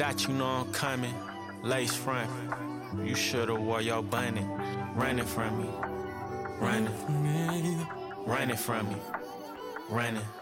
Dot, you know I'm coming. Lace front. You should've wore your bunny. Running from me. Running. Running from me. Running.